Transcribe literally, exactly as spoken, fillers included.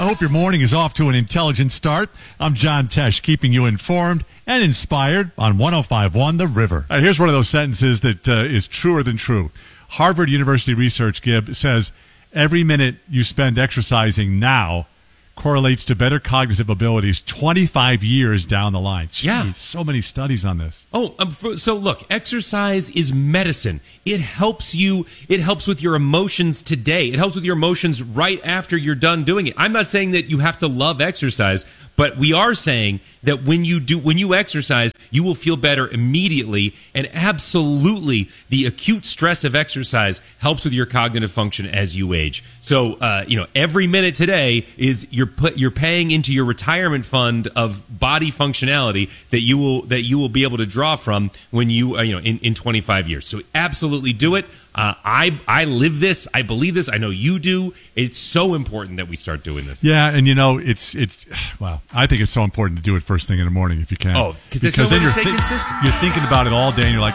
I hope your morning is off to an intelligent start. I'm John Tesh, keeping you informed and inspired on one oh five point one The River. All right, here's one of those sentences that uh, is truer than true. Harvard University research, Gib, says every minute you spend exercising now correlates to better cognitive abilities twenty-five years down the line. Jeez, yeah. So many studies on this. Oh, um, so look, exercise is medicine. It helps you. It helps with your emotions today. It helps with your emotions right after you're done doing it. I'm not saying that you have to love exercise, but we are saying that when you do, when you exercise, you will feel better immediately. And absolutely, the acute stress of exercise helps with your cognitive function as you age. So, uh, you know, every minute today is you're put you're paying into your retirement fund of body functionality that you will that you will be able to draw from when you uh, you know in, in twenty-five years. So absolutely do it. Uh, I I live this. I believe this. I know you do. It's so important that we start doing this. Yeah, and you know it's it's well, I think it's so important to do it first thing in the morning if you can. Oh, because no then way you're to stay thi- consistent. You're thinking about it all day, and you're like,